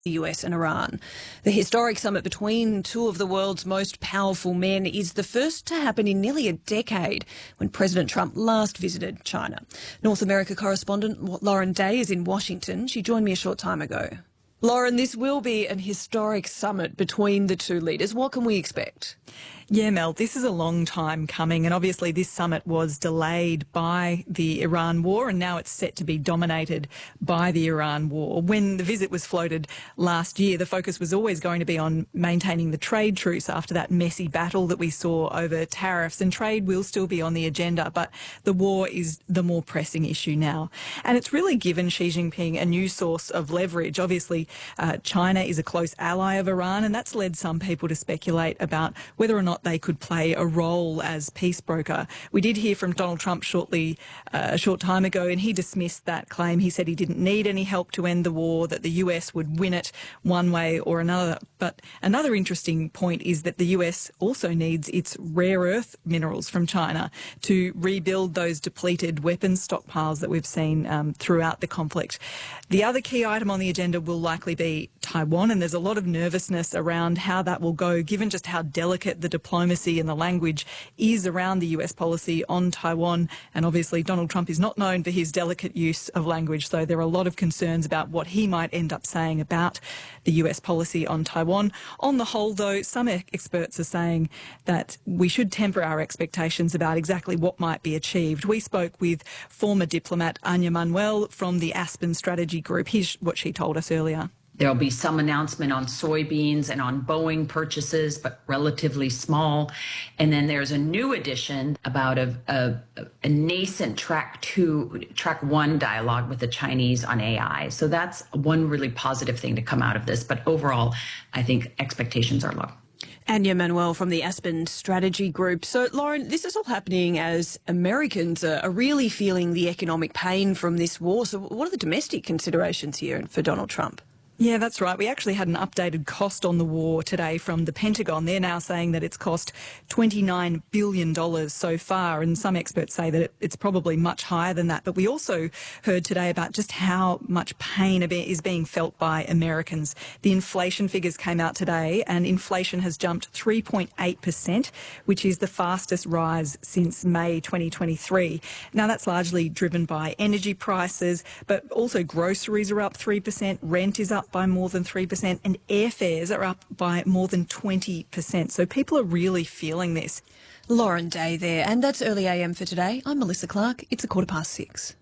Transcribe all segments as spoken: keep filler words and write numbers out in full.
the U S and Iran. The historic summit between two of the world's most powerful men is the first to happen in nearly a decade, when President Trump last visited China. North America correspondent Lauren Day is in Washington. She joined me a short time ago. Lauren, this will be an historic summit between the two leaders. What can we expect? Yeah, Mel, this is a long time coming, and obviously this summit was delayed by the Iran war, and now it's set to be dominated by the Iran war. When the visit was floated last year, the focus was always going to be on maintaining the trade truce after that messy battle that we saw over tariffs, and trade will still be on the agenda, but the war is the more pressing issue now. And it's really given Xi Jinping a new source of leverage. Obviously, uh, China is a close ally of Iran, and that's led some people to speculate about whether or not they could play a role as peace broker. We did hear from Donald Trump shortly, uh, a short time ago, and he dismissed that claim. He said he didn't need any help to end the war, that the U S would win it one way or another. But another interesting point is that the U S also needs its rare earth minerals from China to rebuild those depleted weapons stockpiles that we've seen um, throughout the conflict. The other key item on the agenda will likely be Taiwan, and there's a lot of nervousness around how that will go, given just how delicate the diplomacy and the language is around the U S policy on Taiwan. And obviously Donald Trump is not known for his delicate use of language, so there are a lot of concerns about what he might end up saying about the U S policy on Taiwan. On the whole, though, some experts are saying that we should temper our expectations about exactly what might be achieved. We spoke with former diplomat Anya Manuel from the Aspen Strategy Group. Here's what she told us earlier. There'll be some announcement on soybeans and on Boeing purchases, but relatively small. And then there's a new addition about a, a, a nascent track two, track one dialogue with the Chinese on A I. So that's one really positive thing to come out of this. But overall, I think expectations are low. Anya Manuel from the Aspen Strategy Group. So, Lauren, this is all happening as Americans are really feeling the economic pain from this war. So what are the domestic considerations here for Donald Trump? Yeah, that's right. We actually had an updated cost on the war today from the Pentagon. They're now saying that it's cost twenty-nine billion dollars so far, and some experts say that it's probably much higher than that. But we also heard today about just how much pain is being felt by Americans. The inflation figures came out today, and inflation has jumped three point eight percent, which is the fastest rise since May twenty twenty-three. Now, that's largely driven by energy prices, but also groceries are up three percent, rent is up by more than three percent, and airfares are up by more than twenty percent. So people are really feeling this. Lauren Day there, and that's Early A M for today. I'm Melissa Clark. It's a quarter past six.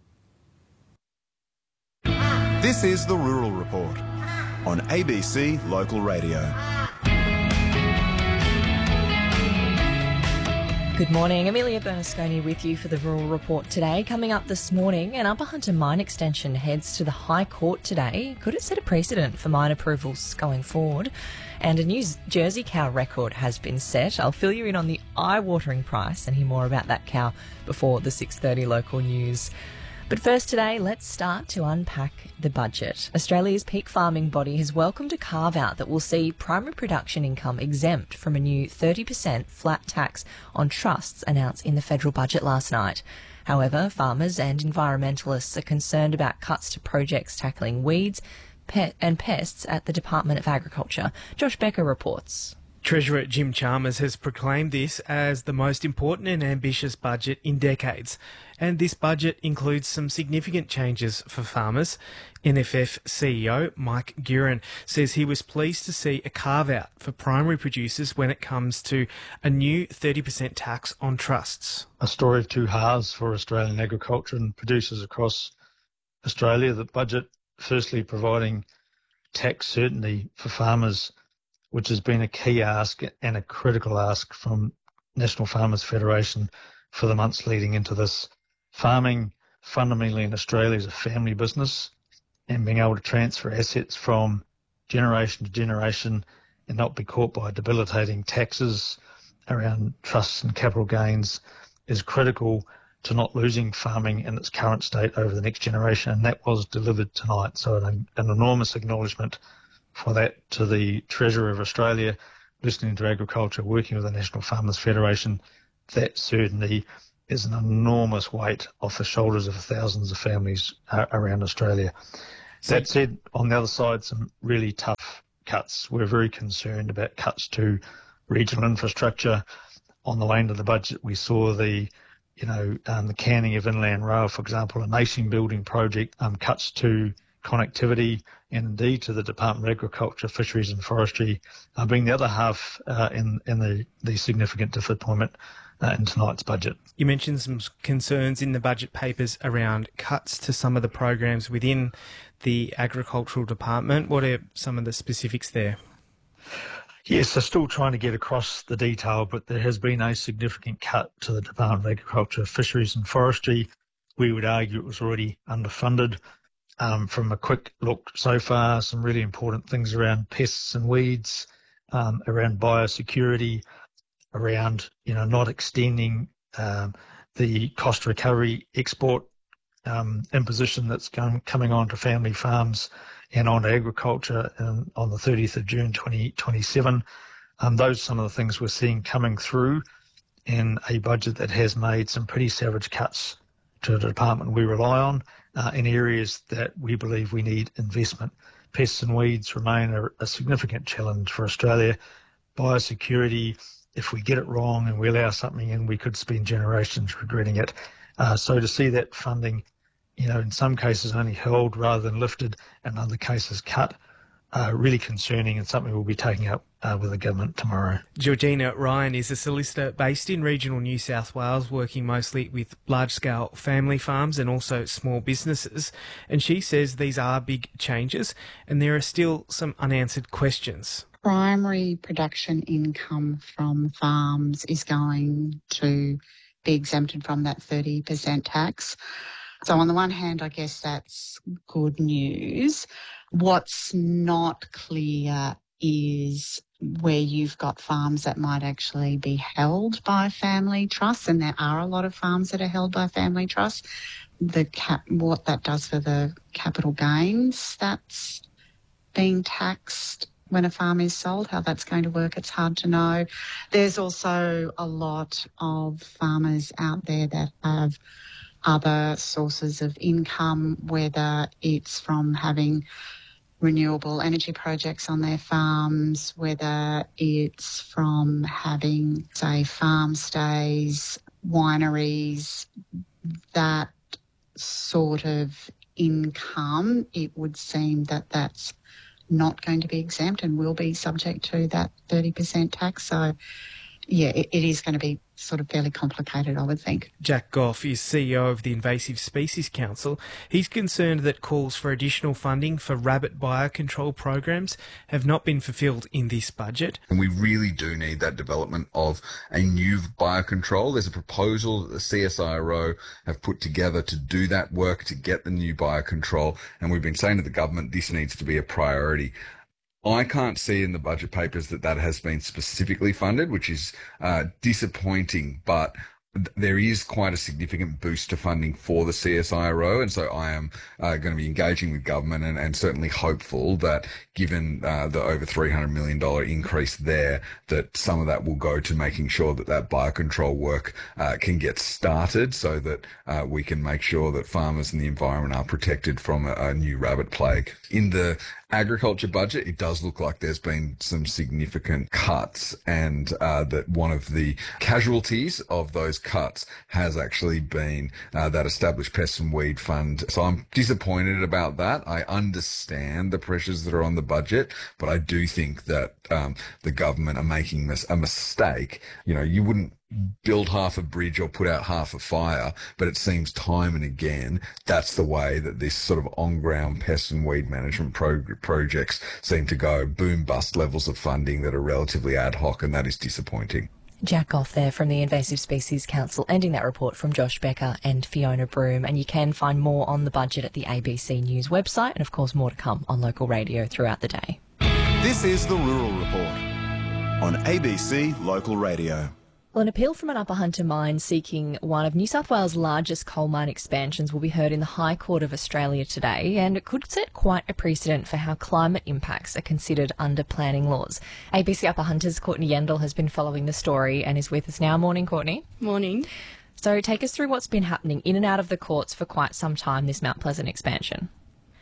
This is the Rural Report on A B C Local Radio. Good morning, Amelia Bernasconi with you for the Rural Report today. Coming up this morning, an Upper Hunter mine extension heads to the High Court today. Could it set a precedent for mine approvals going forward? And a New Jersey cow record has been set. I'll fill you in on the eye-watering price and hear more about that cow before the six thirty local news. But first today, let's start to unpack the budget. Australia's peak farming body has welcomed a carve-out that will see primary production income exempt from a new thirty percent flat tax on trusts announced in the federal budget last night. However, farmers and environmentalists are concerned about cuts to projects tackling weeds pe- and pests at the Department of Agriculture. Josh Becker reports. Treasurer Jim Chalmers has proclaimed this as the most important and ambitious budget in decades. And this budget includes some significant changes for farmers. N F F C E O Mike Guerin says he was pleased to see a carve-out for primary producers when it comes to a new thirty percent tax on trusts. A story of two halves for Australian agriculture and producers across Australia. The budget, firstly, providing tax certainty for farmers, which has been a key ask and a critical ask from National Farmers Federation for the months leading into this. Farming fundamentally in Australia is a family business, and being able to transfer assets from generation to generation and not be caught by debilitating taxes around trusts and capital gains is critical to not losing farming in its current state over the next generation, and that was delivered tonight. So an, an enormous acknowledgement for that to the Treasurer of Australia, listening to agriculture, working with the National Farmers Federation. That certainly is an enormous weight off the shoulders of thousands of families uh, around Australia. So, that said, on the other side, some really tough cuts. We're very concerned about cuts to regional infrastructure. On the way into the budget, we saw the, you know, um, the canning of Inland Rail, for example, a nation building project, um, cuts to connectivity and indeed to the Department of Agriculture, Fisheries and Forestry, uh, being the other half uh, in, in the, the significant disappointment uh, in tonight's budget. You mentioned some concerns in the budget papers around cuts to some of the programs within the Agricultural Department. What are some of the specifics there? Yes, they're still trying to get across the detail, but there has been a significant cut to the Department of Agriculture, Fisheries and Forestry. We would argue it was already underfunded. Um, from a quick look so far, some really important things around pests and weeds, um, around biosecurity, around, you know, not extending um, the cost recovery export um, imposition that's going, coming on to family farms and on to agriculture in, on the thirtieth of June twenty twenty-seven. Um, those are some of the things we're seeing coming through in a budget that has made some pretty savage cuts to the department we rely on uh, in areas that we believe we need investment. Pests and weeds remain a, a significant challenge for Australia. Biosecurity, if we get it wrong and we allow something in, we could spend generations regretting it. Uh, so to see that funding, you know, in some cases only held rather than lifted, and in other cases cut, uh, really concerning and something we'll be taking up uh, with the government tomorrow. Georgina Ryan is a solicitor based in regional New South Wales, working mostly with large-scale family farms and also small businesses. And she says these are big changes and there are still some unanswered questions. Primary production income from farms is going to be exempted from that thirty percent tax. So on the one hand, I guess that's good news. What's not clear is where you've got farms that might actually be held by family trusts, and there are a lot of farms that are held by family trusts. The cap, what that does for the capital gains that's being taxed when a farm is sold, how that's going to work, it's hard to know. There's also a lot of farmers out there that have other sources of income, whether it's from having renewable energy projects on their farms, whether it's from having, say, farm stays, wineries, that sort of income. It would seem that that's not going to be exempt and will be subject to that thirty percent tax. So, yeah, it, it is going to be sort of fairly complicated, I would think. Jack Goff is C E O of the Invasive Species Council. He's concerned that calls for additional funding for rabbit biocontrol programs have not been fulfilled in this budget. And we really do need that development of a new biocontrol. There's a proposal that the C S I R O have put together to do that work, to get the new biocontrol. And we've been saying to the government, this needs to be a priority. I can't see in the budget papers that that has been specifically funded, which is uh, disappointing, but there is quite a significant boost to funding for the C S I R O, and so I am uh, going to be engaging with government and, and certainly hopeful that given uh, the over three hundred million dollars increase there, that some of that will go to making sure that that biocontrol work uh, can get started so that uh, we can make sure that farmers and the environment are protected from a, a new rabbit plague. In the agriculture budget, it does look like there's been some significant cuts, and uh, that one of the casualties of those cuts has actually been uh, that established pest and weed fund. So I'm disappointed about that. I understand the pressures that are on the budget, but I do think that um, the government are making mis- a mistake. You know, you wouldn't build half a bridge or put out half a fire, but it seems time and again that's the way that this sort of on-ground pest and weed management pro- projects seem to go. Boom bust levels of funding that are relatively ad hoc, and that is disappointing. Jack Goff there from the Invasive Species Council, ending that report from Josh Becker and Fiona Broome. And you can find more on the budget at the A B C News website, and of course more to come on local radio throughout the day. This is the Rural Report on A B C Local Radio. Well, an appeal from an Upper Hunter mine seeking one of New South Wales' largest coal mine expansions will be heard in the High Court of Australia today, and it could set quite a precedent for how climate impacts are considered under planning laws. A B C Upper Hunter's Courtney Yendall has been following the story and is with us now. Morning, Courtney. Morning. So take us through what's been happening in and out of the courts for quite some time, this Mount Pleasant expansion.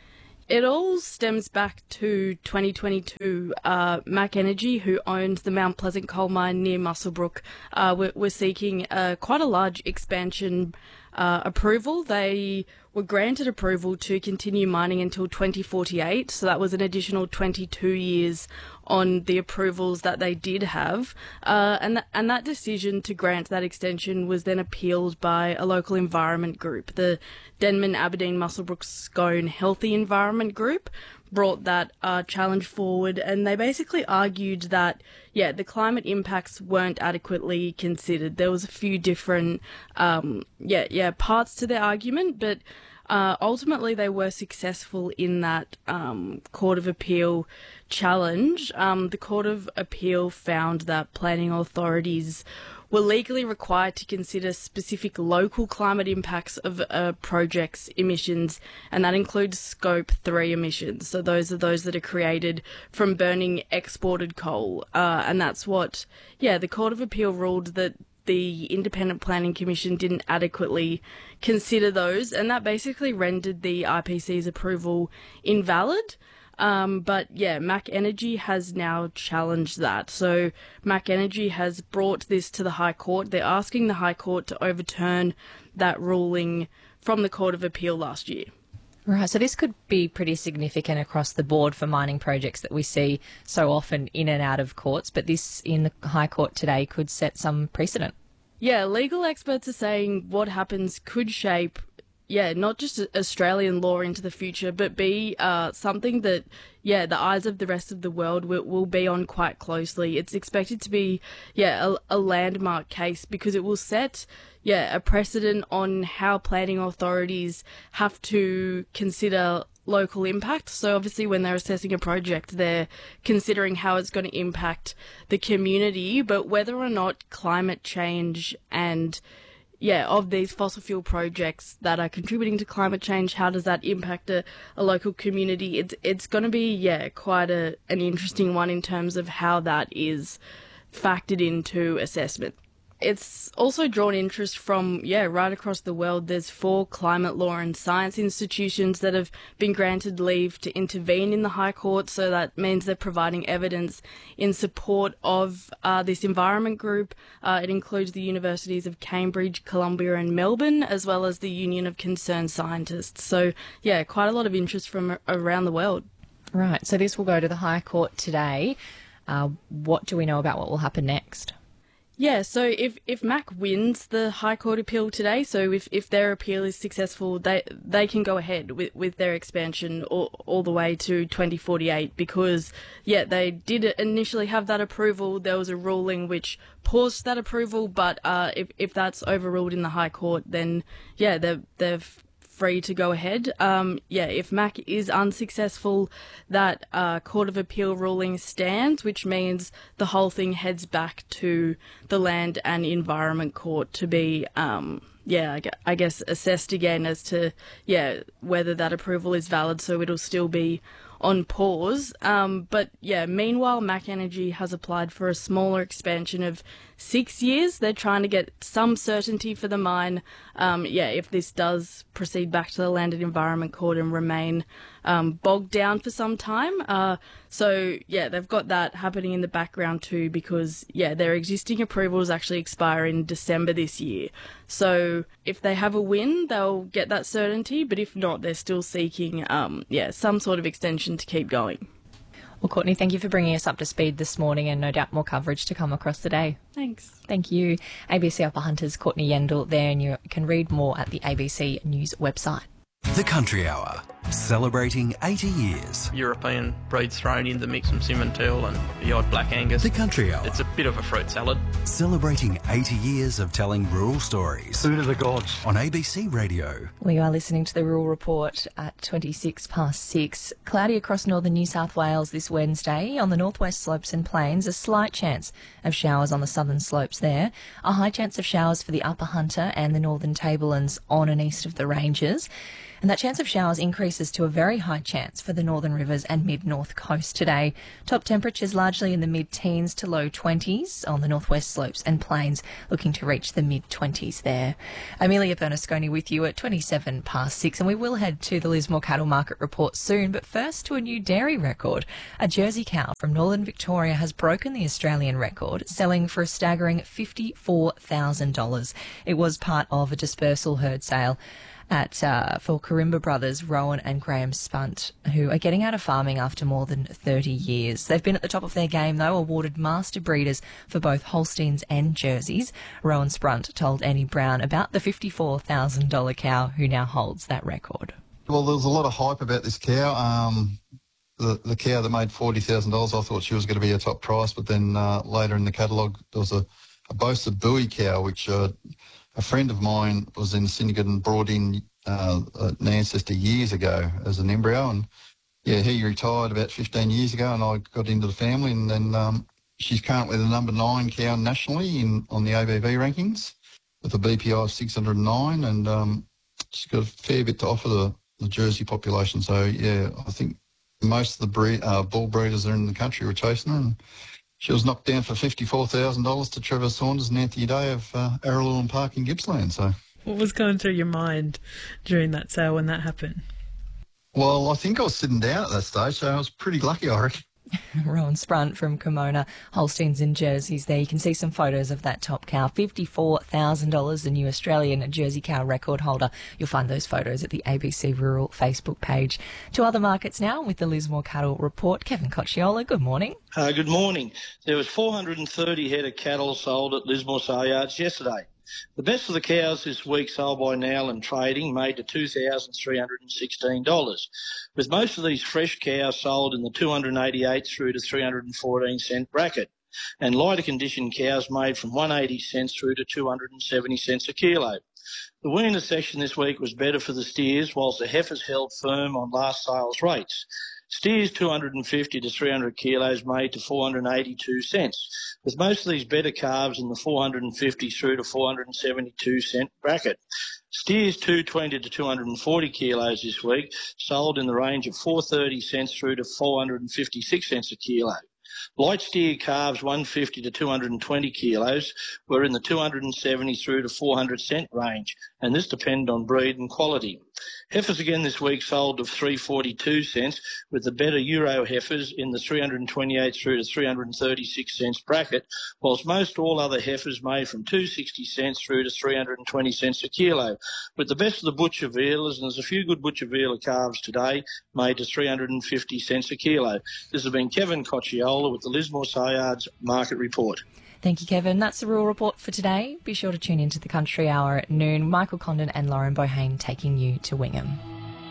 It all stems back to twenty twenty-two. Uh, Mac Energy, who owns the Mount Pleasant coal mine near Muswellbrook, uh, were, were seeking uh, quite a large expansion uh, approval. They were granted approval to continue mining until twenty forty-eight, so that was an additional twenty-two years on the approvals that they did have. Uh, and, th- and that decision to grant that extension was then appealed by a local environment group. The Denman Aberdeen Muswellbrook Scone Healthy Environment Group brought that uh, challenge forward, and they basically argued that, yeah, the climate impacts weren't adequately considered. There was a few different, um, yeah, yeah, parts to their argument, but Uh, ultimately, they were successful in that um, Court of Appeal challenge. Um, the Court of Appeal found that planning authorities were legally required to consider specific local climate impacts of a project's emissions, and that includes Scope three emissions. So those are those that are created from burning exported coal. Uh, and that's what, yeah, the Court of Appeal ruled that the Independent Planning Commission didn't adequately consider those, and that basically rendered the I P C's approval invalid. Um, but yeah, Mac Energy has now challenged that. So Mac Energy has brought this to the High Court. They're asking the High Court to overturn that ruling from the Court of Appeal last year. Right, so this could be pretty significant across the board for mining projects that we see so often in and out of courts, but this in the High Court today could set some precedent. Yeah, legal experts are saying what happens could shape, yeah, not just Australian law into the future, but be uh, something that, yeah, the eyes of the rest of the world will, will be on quite closely. It's expected to be, yeah, a, a landmark case because it will set, yeah, a precedent on how planning authorities have to consider local impact. So obviously when they're assessing a project, they're considering how it's going to impact the community, but whether or not climate change and yeah, of these fossil fuel projects that are contributing to climate change, how does that impact a, a local community? It's it's going to be, yeah, quite a an interesting one in terms of how that is factored into assessment. It's also drawn interest from, yeah, right across the world. There's four climate law and science institutions that have been granted leave to intervene in the High Court, so that means they're providing evidence in support of uh, this environment group. Uh, it includes the universities of Cambridge, Columbia and Melbourne, as well as the Union of Concerned Scientists. So, yeah, quite a lot of interest from around the world. Right, so this will go to the High Court today. Uh, what do we know about what will happen next? Yeah, so if, if Mac wins the High Court appeal today, so if, if their appeal is successful, they they can go ahead with, with their expansion all, all the way to twenty forty-eight because, yeah, they did initially have that approval. There was a ruling which paused that approval, but uh, if, if that's overruled in the High Court, then, yeah, they're, they've free to go ahead. Um, yeah, if Mac is unsuccessful, that uh, Court of Appeal ruling stands, which means the whole thing heads back to the Land and Environment Court to be, um, yeah, I guess assessed again as to, yeah, whether that approval is valid, so it'll still be on pause. Um, but yeah, meanwhile, Mac Energy has applied for a smaller expansion of six years. They're trying to get some certainty for the mine. Um, yeah, if this does proceed back to the Land and Environment Court and remain um, bogged down for some time. Uh, so yeah, they've got that happening in the background too, because yeah, their existing approvals actually expire in December this year. So if they have a win, they'll get that certainty. But if not, they're still seeking um, yeah some sort of extension to keep going. Well, Courtney, thank you for bringing us up to speed this morning, and no doubt more coverage to come across the day. Thanks. Thank you. A B C Upper Hunters, Courtney Yendall there, and you can read more at the A B C News website. The Country Hour, celebrating eighty years. European breeds thrown in the mix, some Simmental and the odd Black Angus. The Country Hour. It's a bit of a fruit salad. Celebrating eighty years of telling rural stories. Food of the gods. On A B C Radio. We are listening to the Rural Report at twenty-six past six. Cloudy across northern New South Wales this Wednesday. On the northwest slopes and plains, a slight chance of showers on the southern slopes there. A high chance of showers for the Upper Hunter and the northern tablelands on and east of the ranges. And that chance of showers increases increases to a very high chance for the Northern Rivers and mid-north coast today. Top temperatures largely in the mid-teens to low twenties on the northwest slopes and plains, looking to reach the mid-twenties there. Amelia Bernasconi with you at twenty-seven past six, and we will head to the Lismore Cattle Market report soon, but first to a new dairy record. A Jersey cow from northern Victoria has broken the Australian record, selling for a staggering fifty-four thousand dollars. It was part of a dispersal herd sale at uh, for Carimba brothers Rowan and Graham Spunt, who are getting out of farming after more than thirty years. They've been at the top of their game, though, awarded master breeders for both Holsteins and Jerseys. Rowan Spunt told Annie Brown about the fifty-four thousand dollars cow who now holds that record. Well, there was a lot of hype about this cow. Um, the, the cow that made forty thousand dollars, I thought she was going to be a top price, but then uh, later in the catalogue there was a, a boasted Bowie cow, which uh, a friend of mine was in the syndicate and brought in uh, an ancestor years ago as an embryo, and yeah, he retired about fifteen years ago, and I got into the family, and then um, she's currently the number nine cow nationally in on the A B V rankings with a B P I of six hundred nine, and um, she's got a fair bit to offer the, the Jersey population. So yeah, I think most of the breed, uh, bull breeders are in the country were chasing her, and she was knocked down for fifty-four thousand dollars to Trevor Saunders and Anthony Day of uh, Araluen Park in Gippsland. So, what was going through your mind during that sale when that happened? Well, I think I was sitting down at that stage, so I was pretty lucky, I reckon. Rowan Spunt from Kimona, Holsteins and Jerseys there. You can see some photos of that top cow. fifty-four thousand dollars, the new Australian Jersey cow record holder. You'll find those photos at the A B C Rural Facebook page. To other markets now with the Lismore Cattle Report. Kevin Cocciola, good morning. Uh, good morning. There was four hundred thirty head of cattle sold at Lismore sale yards yesterday. The best of the cows this week sold by Nowland Trading made to two thousand three hundred sixteen dollars, with most of these fresh cows sold in the two hundred eighty-eight through to three hundred fourteen cent bracket, and lighter condition cows made from one hundred eighty cents through to two hundred seventy cents a kilo. The weaner section this week was better for the steers, whilst the heifers held firm on last sales rates. Steers two hundred fifty to three hundred kilos made to four hundred eighty-two cents, with most of these better calves in the four hundred fifty through to four hundred seventy-two cent bracket. Steers two hundred twenty to two hundred forty kilos this week sold in the range of four hundred thirty cents through to four hundred fifty-six cents a kilo. Light steer calves one hundred fifty to two hundred twenty kilos were in the two hundred seventy through to four hundred cent range, and this depended on breed and quality. Heifers again this week sold of three hundred forty-two cents, with the better Euro heifers in the three hundred twenty-eight through to three hundred thirty-six cents bracket, whilst most all other heifers made from two hundred sixty cents through to three hundred twenty cents a kilo, with the best of the butcher vealers, and there's a few good butcher vealer calves today, made to three hundred fifty cents a kilo. This has been Kevin Cocciola with the Lismore Sale Yards Market Report. Thank you, Kevin. That's the Rural Report for today. Be sure to tune into the Country Hour at noon. Michael Condon and Lauren Bohane taking you to Wingham.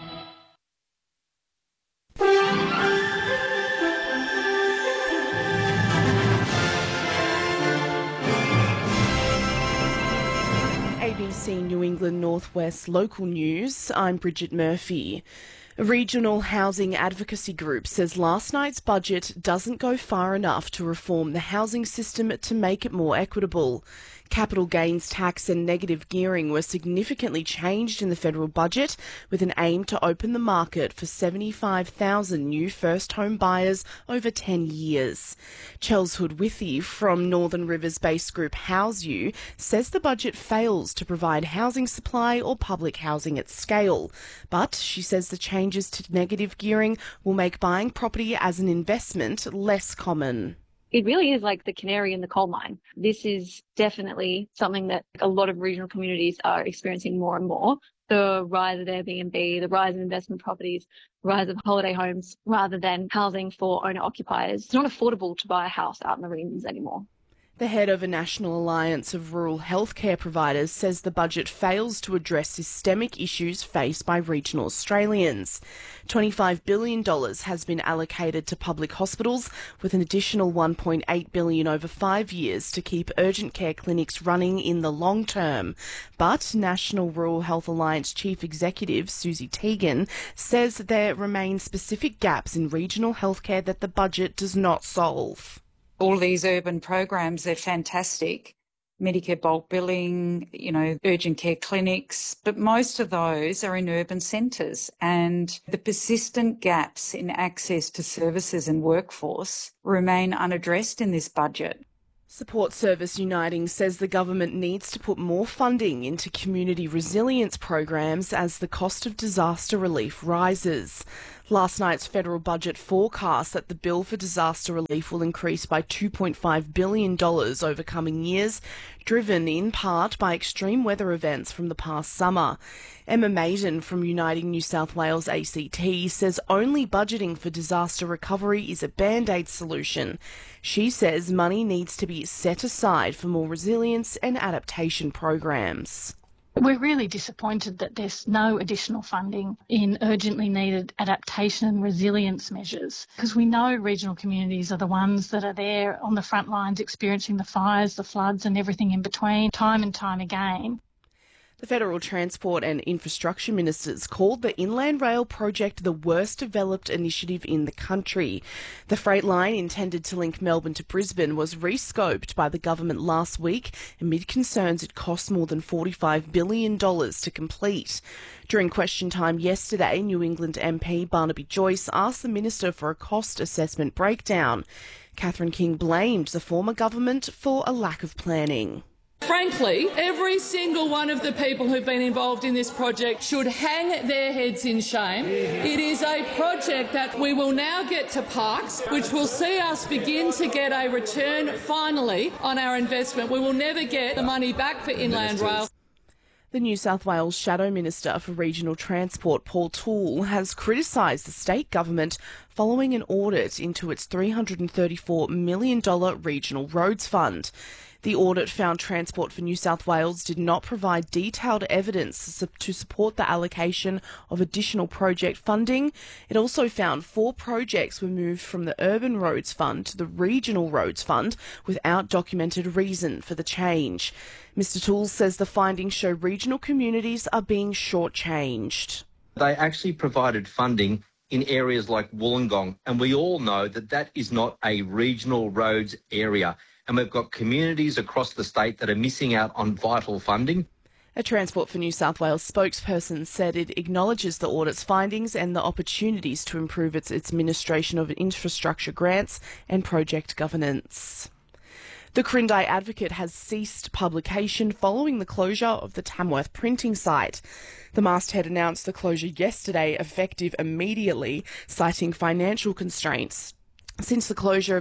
A B C New England Northwest Local News. I'm Bridget Murphy. A regional housing advocacy group says last night's budget doesn't go far enough to reform the housing system to make it more equitable. Capital gains tax and negative gearing were significantly changed in the federal budget, with an aim to open the market for seventy-five thousand new first home buyers over ten years. Chels Hood-Withy from Northern Rivers based group House You says the budget fails to provide housing supply or public housing at scale. But she says the changes to negative gearing will make buying property as an investment less common. It really is like the canary in the coal mine. This is definitely something that a lot of regional communities are experiencing more and more. The rise of Airbnb, the rise of investment properties, the rise of holiday homes, rather than housing for owner-occupiers. It's not affordable to buy a house out in the regions anymore. The head of a national alliance of rural healthcare providers says the budget fails to address systemic issues faced by regional Australians. twenty-five billion dollars has been allocated to public hospitals, with an additional one point eight billion dollars over five years to keep urgent care clinics running in the long term. But National Rural Health Alliance Chief Executive Susie Teagan says there remain specific gaps in regional healthcare that the budget does not solve. All these urban programs, they're fantastic, Medicare bulk billing, you know, urgent care clinics, but most of those are in urban centres, and the persistent gaps in access to services and workforce remain unaddressed in this budget. Support Service Uniting says the government needs to put more funding into community resilience programs as the cost of disaster relief rises. Last night's federal budget forecast that the bill for disaster relief will increase by two point five billion dollars over coming years, driven in part by extreme weather events from the past summer. Emma Maiden from Uniting New South Wales A C T says only budgeting for disaster recovery is a band-aid solution. She says money needs to be set aside for more resilience and adaptation programs. We're really disappointed that there's no additional funding in urgently needed adaptation and resilience measures, because we know regional communities are the ones that are there on the front lines experiencing the fires, the floods and everything in between, time and time again. The Federal Transport and Infrastructure Ministers called the Inland Rail project the worst developed initiative in the country. The freight line intended to link Melbourne to Brisbane was rescoped by the government last week amid concerns it cost more than forty-five billion dollars to complete. During question time yesterday, New England M P Barnaby Joyce asked the Minister for a cost assessment breakdown. Catherine King blamed the former government for a lack of planning. Frankly, every single one of the people who've been involved in this project should hang their heads in shame. It is a project that we will now get to Parks, which will see us begin to get a return, finally, on our investment. We will never get the money back for Inland Rail. The New South Wales Shadow Minister for Regional Transport, Paul Toole, has criticised the state government following an audit into its three hundred thirty-four million dollars Regional Roads Fund. The audit found Transport for New South Wales did not provide detailed evidence to support the allocation of additional project funding. It also found four projects were moved from the Urban Roads Fund to the Regional Roads Fund without documented reason for the change. Mister Toole says the findings show regional communities are being shortchanged. They actually provided funding in areas like Wollongong, and we all know that that is not a regional roads area. And we've got communities across the state that are missing out on vital funding. A Transport for New South Wales spokesperson said it acknowledges the audit's findings and the opportunities to improve its administration of infrastructure grants and project governance. The Quirindi Advocate has ceased publication following the closure of the Tamworth printing site. The masthead announced the closure yesterday, effective immediately, citing financial constraints. Since the closure